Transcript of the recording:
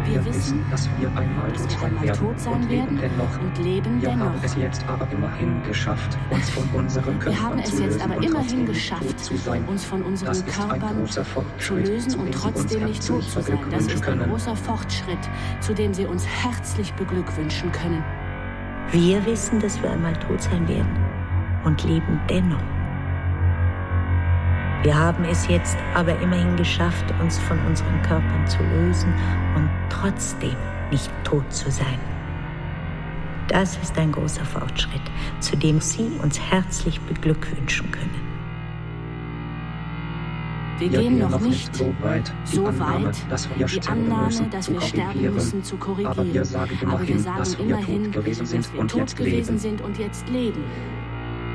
Wir wissen, dass wir einmal tot sein werden und leben dennoch. Wir haben es jetzt aber immerhin geschafft, uns von unseren Körpern zu lösen und trotzdem nicht tot zu sein. Das ist ein großer Fortschritt, zu dem Sie uns herzlich beglückwünschen können. Wir wissen, dass wir einmal tot sein werden und leben dennoch. Wir haben es jetzt aber immerhin geschafft, uns von unseren Körpern zu lösen und trotzdem nicht tot zu sein. Das ist ein großer Fortschritt, zu dem Sie uns herzlich beglückwünschen können. Wir gehen noch nicht so weit, die Annahme, dass wir sterben müssen, zu korrigieren. Aber wir sagen immerhin, dass wir tot gewesen sind und jetzt leben.